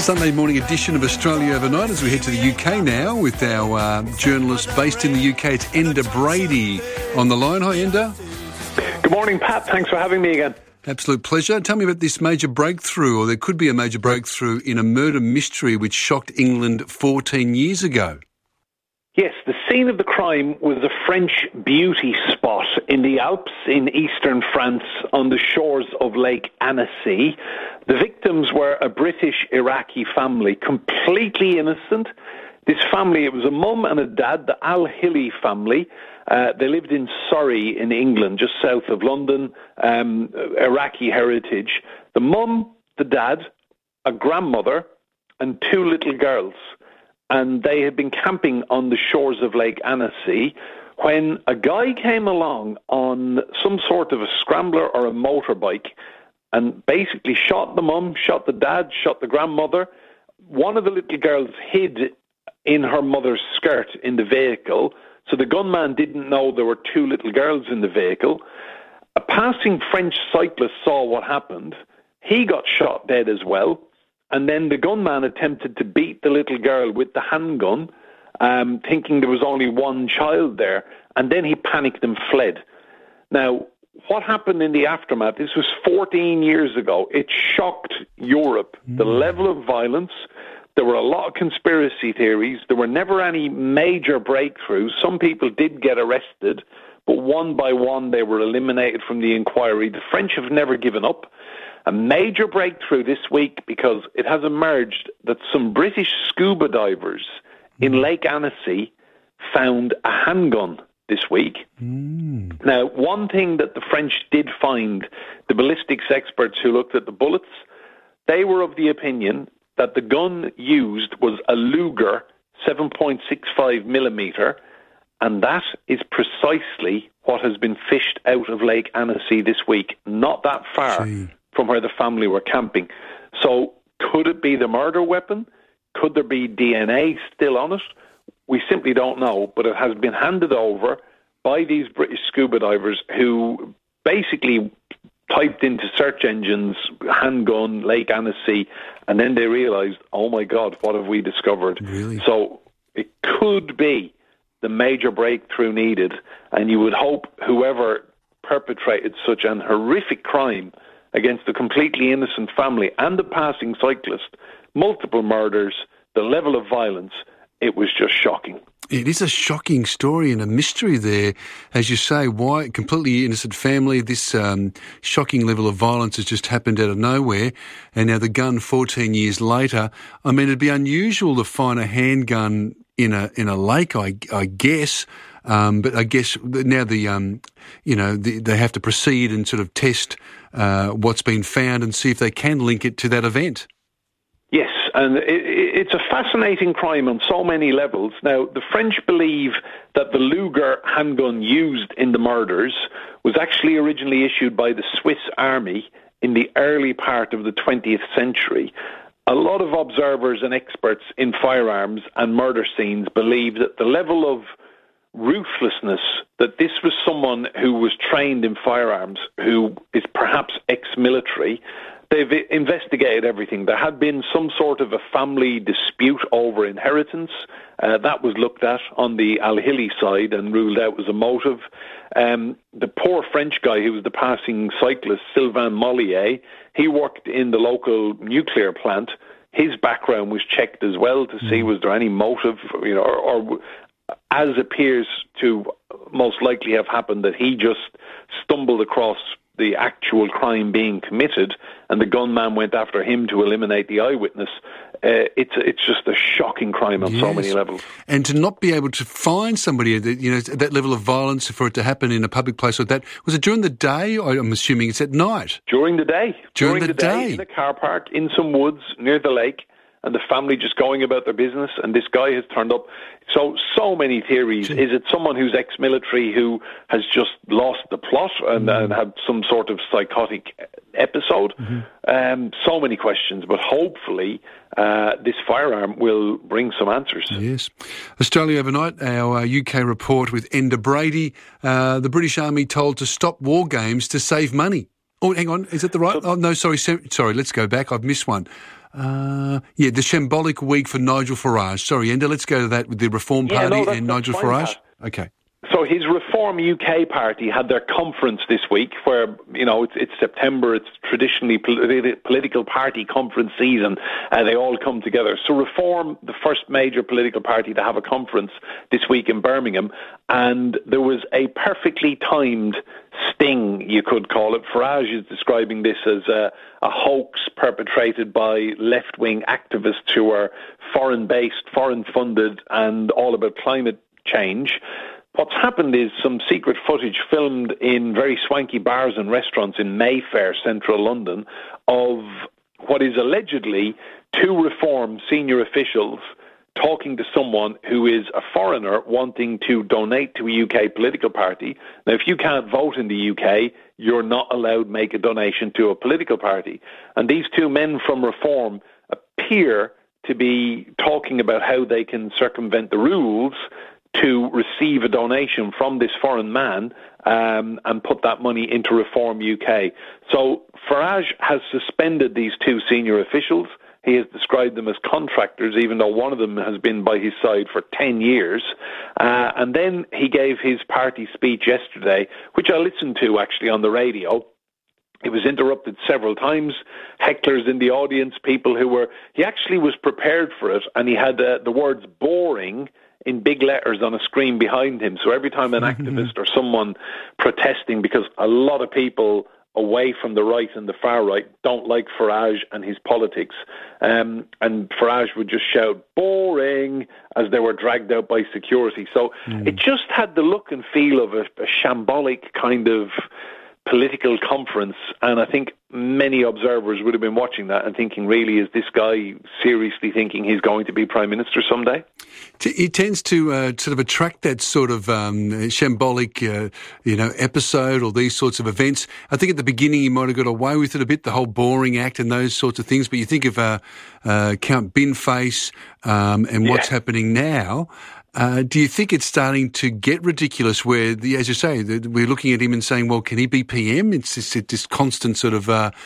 Sunday morning edition of Australia Overnight as we head to the UK now with our journalist based in the UK. It's Enda Brady on the line. Hi, Enda. Good morning, Pat. Thanks for having me again. Absolute pleasure. Tell me about this major breakthrough, or there could be a major breakthrough in a murder mystery which shocked England 14 years ago. Yes, the scene of the crime was a French beauty spot in the Alps in eastern France on the shores of Lake Annecy. The victims were a British-Iraqi family, completely innocent. This family, it was a mum and a dad, the Al-Hilli family. They lived in Surrey in England, just south of London, Iraqi heritage. The mum, the dad, a grandmother, and two little girls. And they had been camping on the shores of Lake Annecy when a guy came along on some sort of a scrambler or a motorbike and basically shot the mum, shot the dad, shot the grandmother. One of the little girls hid in her mother's skirt in the vehicle, so the gunman didn't know there were two little girls in the vehicle. A passing French cyclist saw what happened. He got shot dead as well. And then the gunman attempted to beat the little girl with the handgun, thinking there was only one child there. And then he panicked and fled. Now, what happened in the aftermath, this was 14 years ago. It shocked Europe. The level of violence. There were a lot of conspiracy theories. There were never any major breakthroughs. Some people did get arrested, but one by one they were eliminated from the inquiry. The French have never given up. A major breakthrough this week because it has emerged that some British scuba divers in Lake Annecy found a handgun this week. Now, one thing that the French did find, the ballistics experts who looked at the bullets, they were of the opinion that the gun used was a Luger 7.65 millimeter, and that is precisely what has been fished out of Lake Annecy this week, not that far from where the family were camping. So could it be the murder weapon? Could there be DNA still on it? We simply don't know, but it has been handed over by these British scuba divers who basically typed into search engines, handgun, Lake Annecy, and then they realised, oh my God, what have we discovered? Really? So it could be the major breakthrough needed, and you would hope whoever perpetrated such an horrific crime against a completely innocent family and the passing cyclist, multiple murders, the level of violence, it was just shocking. It is a shocking story and a mystery there. As you say, why completely innocent family, this shocking level of violence has just happened out of nowhere, and now the gun 14 years later. I mean, it'd be unusual to find a handgun in a lake, I guess. But I guess now they have to proceed and sort of test what's been found and see if they can link it to that event. Yes, and it's a fascinating crime on so many levels. Now, the French believe that the Luger handgun used in the murders was actually originally issued by the Swiss Army in the early part of the 20th century. A lot of observers and experts in firearms and murder scenes believe that the level of ruthlessness, that this was someone who was trained in firearms, who is perhaps ex-military. They've investigated everything. There had been some sort of a family dispute over inheritance. That was looked at on the Al-Hilli side and ruled out as a motive. The poor French guy who was the passing cyclist, Sylvain Mollier, he worked in the local nuclear plant. His background was checked as well to see was there any motive, or as appears to most likely have happened, that he just stumbled across the actual crime being committed and the gunman went after him to eliminate the eyewitness. It's just a shocking crime on so many levels. And to not be able to find somebody, that level of violence, for it to happen in a public place like that, was it during the day? I'm assuming it's at night. During the day. During the day. In a car park, in some woods, near the lake, and the family just going about their business, and this guy has turned up. So many theories. Is it someone who's ex-military who has just lost the plot and had some sort of psychotic episode? So many questions, but hopefully this firearm will bring some answers. Yes. Australia Overnight, our UK report with Enda Brady. The British Army told to stop war games to save money. Oh, hang on. Is that the right? No, sorry. Let's go back. I've missed one. the shambolic week for Nigel Farage. Sorry, Enda, let's go to that with the Reform Party and Nigel Farage. Okay. So his Reform UK party had their conference this week where, it's September, it's traditionally political party conference season. They all come together. So Reform, the first major political party to have a conference this week in Birmingham, and there was a perfectly timed sting, you could call it. Farage is describing this as a hoax perpetrated by left-wing activists who are foreign-based, foreign-funded, and all about climate change. What's happened is some secret footage filmed in very swanky bars and restaurants in Mayfair, central London, of what is allegedly two Reform senior officials talking to someone who is a foreigner wanting to donate to a UK political party. Now, if you can't vote in the UK, you're not allowed to make a donation to a political party. And these two men from Reform appear to be talking about how they can circumvent the rules to receive a donation from this foreign man and put that money into Reform UK. So Farage has suspended these two senior officials. He has described them as contractors, even though one of them has been by his side for 10 years. And then he gave his party speech yesterday, which I listened to actually on the radio. It was interrupted several times. Hecklers in the audience, people who were... He actually was prepared for it, and he had the words boring in big letters on a screen behind him. So every time an activist or someone protesting, because a lot of people away from the right and the far right don't like Farage and his politics, and Farage would just shout, boring, as they were dragged out by security. So it just had the look and feel of a shambolic kind of political conference, and I think many observers would have been watching that and thinking, really, is this guy seriously thinking he's going to be Prime Minister someday? He tends to sort of attract that sort of shambolic, episode or these sorts of events. I think at the beginning he might have got away with it a bit, the whole boring act and those sorts of things, but you think of Count Binface and what's happening now. Do you think it's starting to get ridiculous where, as you say, we're looking at him and saying, well, can he be PM? It's this constant sort of,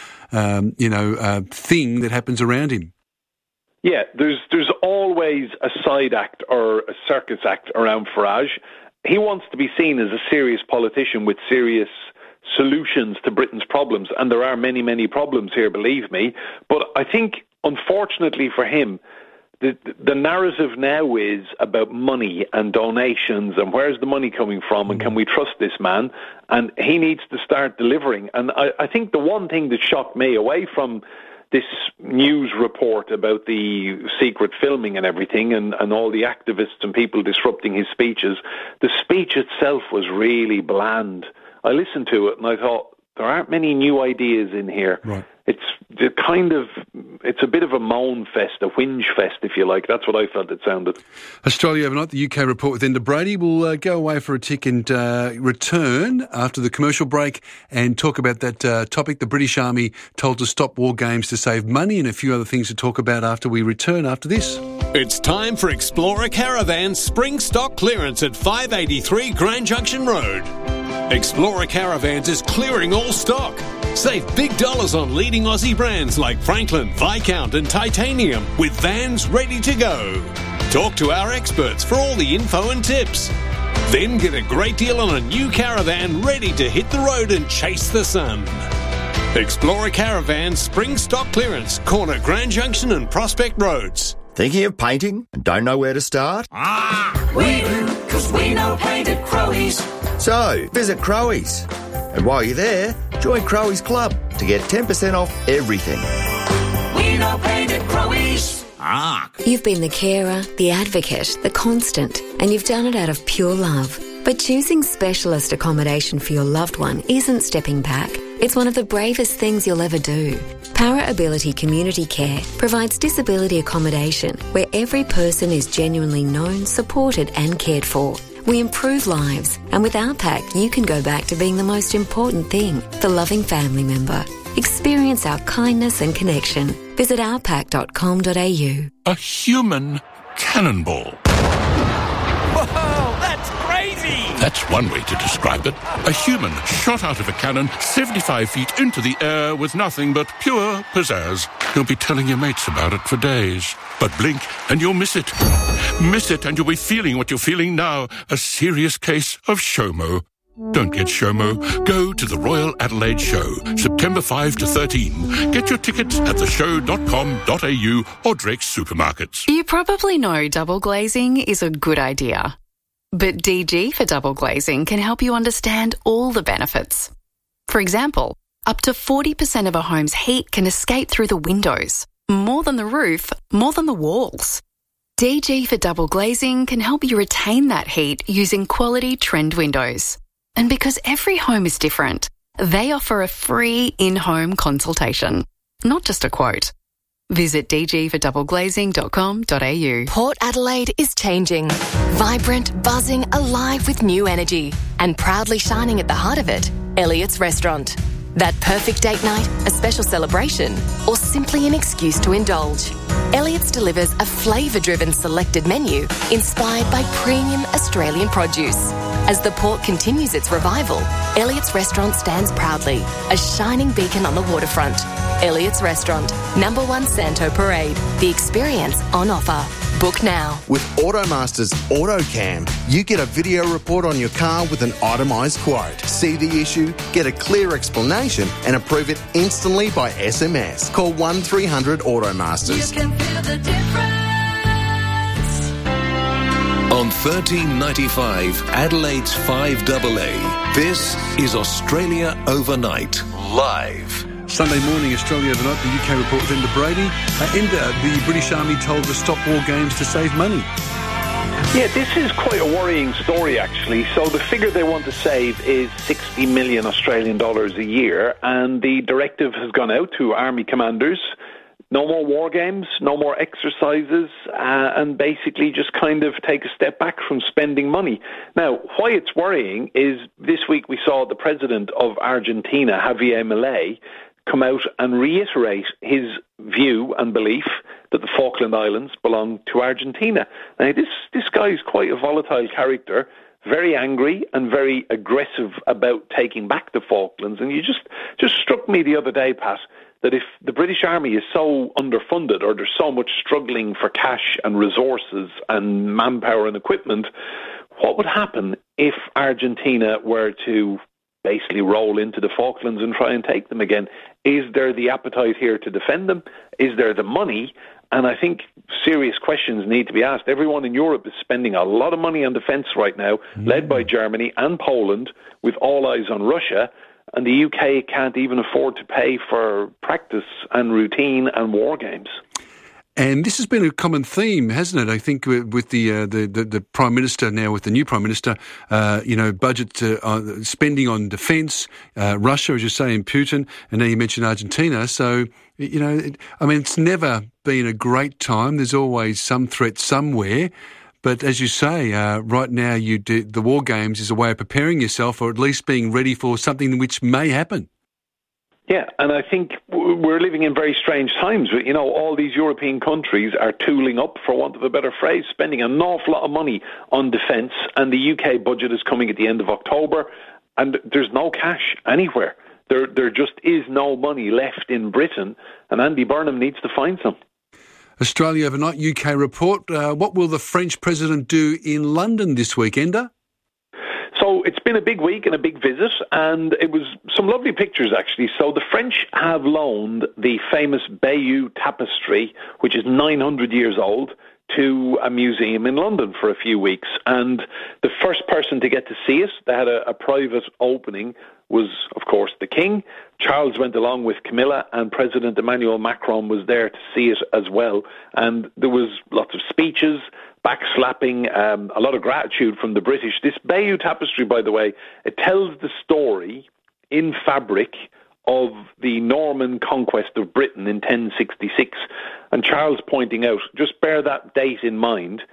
thing that happens around him. Yeah, there's always a side act or a circus act around Farage. He wants to be seen as a serious politician with serious solutions to Britain's problems, and there are many, many problems here, believe me. But I think, unfortunately for him, the narrative now is about money and donations and where's the money coming from and can we trust this man? And he needs to start delivering. And I think the one thing that shocked me, away from this news report about the secret filming and everything and all the activists and people disrupting his speeches, the speech itself was really bland. I listened to it and I thought, there aren't many new ideas in here. Right. It's a bit of a moan fest, a whinge fest, if you like. That's what I felt it sounded. Australia Overnight, the UK report with Enda Brady. We'll go away for a tick and return after the commercial break and talk about that topic. The British Army told to stop war games to save money, and a few other things to talk about after we return after this. It's time for Explorer Caravan's spring stock clearance at 583 Grand Junction Road. Explorer Caravans is clearing all stock. Save big dollars on leading Aussie brands like Franklin, Viscount and Titanium with vans ready to go. Talk to our experts for all the info and tips. Then get a great deal on a new caravan ready to hit the road and chase the sun. Explorer Caravan Spring Stock Clearance, corner Grand Junction and Prospect Roads. Thinking of painting and don't know where to start? We do, because we know paint at Crowe's. So, visit Crowe's. And while you're there, join Crowe's Club to get 10% off everything. We know paint at Crowe's. You've been the carer, the advocate, the constant, and you've done it out of pure love. But choosing specialist accommodation for your loved one isn't stepping back. It's one of the bravest things you'll ever do. Para Ability Community Care provides disability accommodation where every person is genuinely known, supported and cared for. We improve lives, and with our pack, you can go back to being the most important thing, the loving family member. Experience our kindness and connection. Visit ourpack.com.au. A human cannonball. Whoa, that's crazy! That's one way to describe it. A human shot out of a cannon 75 feet into the air with nothing but pure pizzazz. You'll be telling your mates about it for days. But blink and you'll miss it. Miss it and you'll be feeling what you're feeling now. A serious case of SHOMO. Don't get SHOMO. Go to the Royal Adelaide Show, September 5 to 13. Get your tickets at theshow.com.au or Drake's supermarkets. You probably know double glazing is a good idea. But DG for double glazing can help you understand all the benefits. For example, up to 40% of a home's heat can escape through the windows. More than the roof, more than the walls. DG for double glazing can help you retain that heat using quality trend windows. And because every home is different, they offer a free in-home consultation, not just a quote. Visit dgfordoubleglazing.com.au. Port Adelaide is changing. Vibrant, buzzing, alive with new energy. And proudly shining at the heart of it, Elliott's Restaurant. That perfect date night, a special celebration, or simply an excuse to indulge. Elliott's delivers a flavour-driven selected menu inspired by premium Australian produce. As the port continues its revival, Elliott's Restaurant stands proudly, a shining beacon on the waterfront. Elliott's Restaurant, number 1 Santo Parade. The experience on offer. Book now. With Automaster's AutoCam, you get a video report on your car with an itemised quote. See the issue, get a clear explanation and approve it instantly by SMS. Call 1300 Automasters. You can feel the difference. On 1395 Adelaide's 5AA, this is Australia Overnight, live. Sunday morning, Australia Overnight, the UK report with Enda Brady. Enda, the British Army told to stop war games to save money. Yeah, this is quite a worrying story, actually. So the figure they want to save is 60 million Australian dollars a year, and the directive has gone out to army commanders. No more war games, no more exercises, and basically just kind of take a step back from spending money. Now, why it's worrying is this week we saw the president of Argentina, Javier Milei, come out and reiterate his view and belief that the Falkland Islands belong to Argentina. Now, this guy is quite a volatile character, very angry and very aggressive about taking back the Falklands. And you just struck me the other day, Pat, that if the British Army is so underfunded or there's so much struggling for cash and resources and manpower and equipment, what would happen if Argentina were to basically roll into the Falklands and try and take them again? Is there the appetite here to defend them? Is there the money? And I think serious questions need to be asked. Everyone in Europe is spending a lot of money on defence right now, led by Germany and Poland, with all eyes on Russia. And the UK can't even afford to pay for practice and routine and war games. And this has been a common theme, hasn't it? I think with the Prime Minister now, with the new Prime Minister, budget spending on defence, Russia, as you say, and Putin, and now you mentioned Argentina. So, it's never been a great time. There's always some threat somewhere. But as you say, right now the war games is a way of preparing yourself, or at least being ready for something which may happen. Yeah, and I think we're living in very strange times. All these European countries are tooling up, for want of a better phrase, spending an awful lot of money on defence, and the UK budget is coming at the end of October, and there's no cash anywhere. There just is no money left in Britain, and Andy Burnham needs to find some. Australia Overnight UK report. What will the French president do in London this week, Enda? So it's been a big week and a big visit, and it was some lovely pictures, actually. So the French have loaned the famous Bayeux tapestry, which is 900 years old, to a museum in London for a few weeks. And the first person to get to see it, they had a private opening, was, of course, the King. Charles went along with Camilla, and President Emmanuel Macron was there to see it as well. And there was lots of speeches, backslapping, a lot of gratitude from the British. This Bayeux tapestry, by the way, it tells the story in fabric of the Norman conquest of Britain in 1066. And Charles pointing out, just bear that date in mind,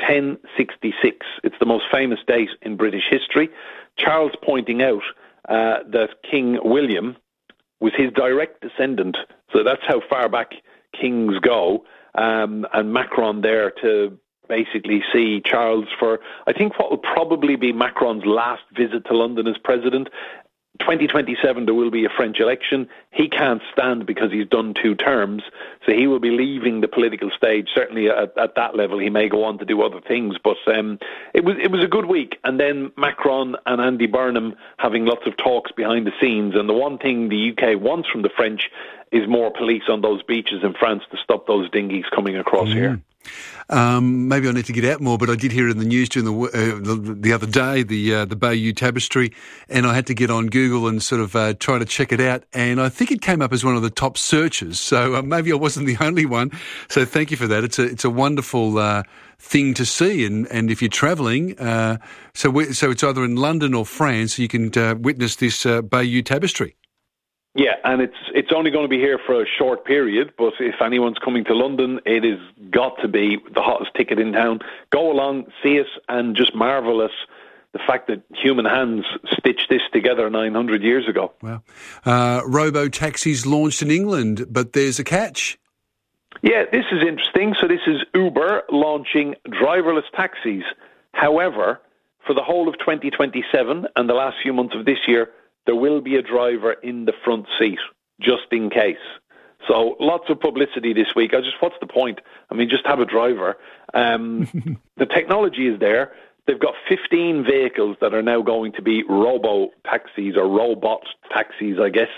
1066. It's the most famous date in British history. Charles pointing out that King William was his direct descendant. So that's how far back kings go. And Macron there to basically see Charles for, I think, what will probably be Macron's last visit to London as president. 2027, there will be a French election. He can't stand because he's done 2 terms, so he will be leaving the political stage. Certainly at that level, he may go on to do other things. But it was a good week. And then Macron and Andy Burnham having lots of talks behind the scenes. And the one thing the UK wants from the French is more police on those beaches in France to stop those dinghies coming across here. Maybe I need to get out more, but I did hear in the news during the other day the Bayeux Tapestry, and I had to get on Google and sort of try to check it out, and I think it came up as one of the top searches. So maybe I wasn't the only one. So thank you for that. It's a wonderful thing to see, and if you're travelling, so it's either in London or France, you can witness this Bayeux Tapestry. Yeah, and it's only going to be here for a short period, but if anyone's coming to London, it has got to be the hottest ticket in town. Go along, see it, and just marvel at the fact that human hands stitched this together 900 years ago. Wow. Robo-taxis launched in England, but there's a catch. Yeah, this is interesting. So this is Uber launching driverless taxis. However, for the whole of 2027 and the last few months of this year, there will be a driver in the front seat, just in case. So lots of publicity this week. What's the point? I mean, just have a driver. The technology is there. They've got 15 vehicles that are now going to be robo-taxis or robot taxis, I guess.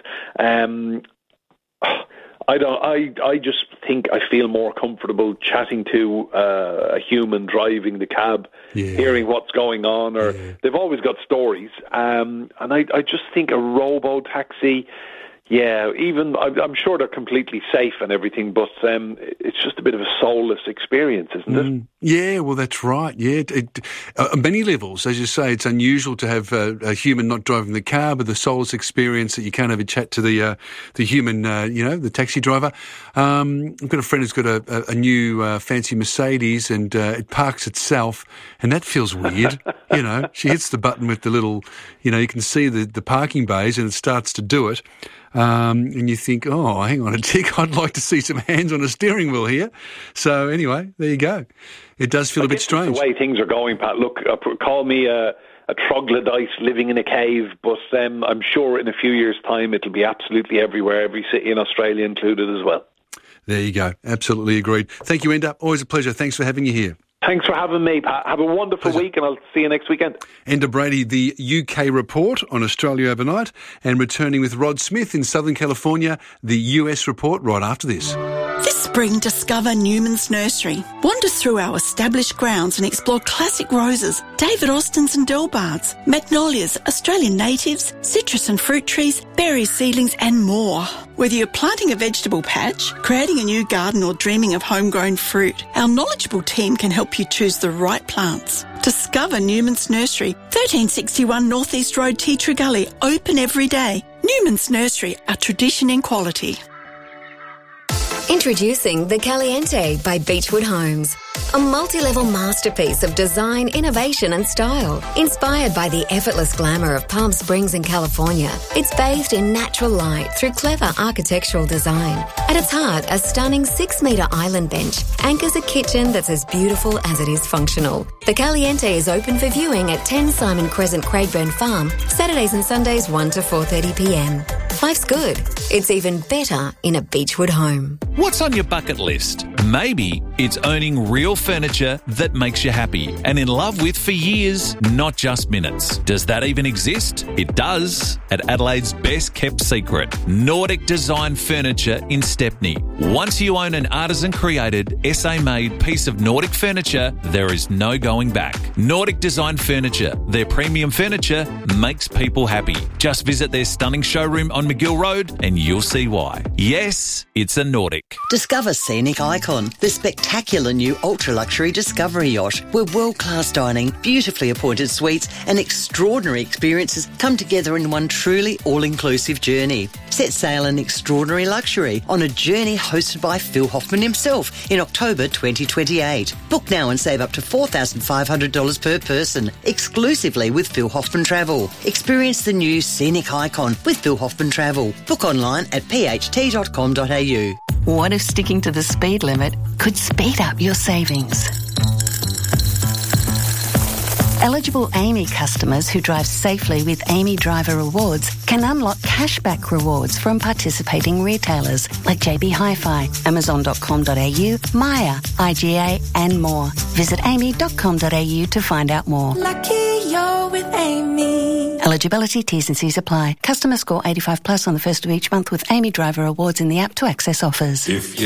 I just think I feel more comfortable chatting to a human driving the cab, hearing what's going on, or they've always got stories. And I just think a robo-taxi, even I'm sure they're completely safe and everything, but it's just a bit of a soulless experience, isn't it? Yeah, well, that's right. Yeah, on many levels, as you say, it's unusual to have a human not driving the car, but the soulless experience that you can't have a chat to the human, the taxi driver. I've got a friend who's got a new fancy Mercedes, and it parks itself, and that feels weird. She hits the button with the little, you can see the parking bays, and it starts to do it. And you think, oh, hang on a tick, I'd like to see some hands on a steering wheel here. So anyway, there you go. It does feel a bit strange. The way things are going, Pat. Look, call me a troglodyte living in a cave, but I'm sure in a few years' time it'll be absolutely everywhere, every city in Australia included as well. There you go. Absolutely agreed. Thank you, Enda. Always a pleasure. Thanks for having you here. Thanks for having me, Pat. Have a wonderful week, and I'll see you next weekend. Enda Brady, the UK report on Australia overnight, and returning with Rod Smith in Southern California, the US report right after this. This spring, discover Newman's Nursery. Wander through our established grounds and explore classic roses, David Austins and Delbards, magnolias, Australian natives, citrus and fruit trees, berry seedlings and more. Whether you're planting a vegetable patch, creating a new garden or dreaming of homegrown fruit, our knowledgeable team can help you choose the right plants. Discover Newman's Nursery, 1361 North East Road, Tea Tree Gully, open every day. Newman's Nursery, a tradition in quality. Introducing The Caliente by Beechwood Homes. A multi-level masterpiece of design, innovation and style. Inspired by the effortless glamour of Palm Springs in California, it's bathed in natural light through clever architectural design. At its heart, a stunning 6-metre island bench anchors a kitchen that's as beautiful as it is functional. The Caliente is open for viewing at 10 Simon Crescent, Craigburn Farm, Saturdays and Sundays 1 to 4:30pm. Life's good. It's even better in a Beechwood home. What's on your bucket list? Maybe it's owning real furniture that makes you happy and in love with for years, not just minutes. Does that even exist? It does. At Adelaide's best kept secret, Nordic Design Furniture in Stepney. Once you own an artisan created, SA made piece of Nordic furniture, there is no going back. Nordic Design Furniture. Their premium furniture makes people happy. Just visit their stunning showroom on McGill Road and you'll see why. Yes, it's a Nordic. Discover Scenic Icon, the spectacular new ultra-luxury Discovery yacht, where world-class dining, beautifully appointed suites and extraordinary experiences come together in one truly all-inclusive journey. Set sail in extraordinary luxury on a journey hosted by Phil Hoffman himself in October 2028. Book now and save up to $4,500 per person, exclusively with Phil Hoffman Travel. Experience the new Scenic Icon with Phil Hoffman Travel. Book online at pht.com.au. What if sticking to the speed limit could speed up your savings? Eligible Amy customers who drive safely with Amy Driver Rewards can unlock cashback rewards from participating retailers like JB Hi-Fi, Amazon.com.au, Maya, IGA and more. Visit amy.com.au to find out more. Lucky you're with Amy. Eligibility, T's and C's apply. Customer score 85 plus on the first of each month with Amy Driver Rewards in the app to access offers. If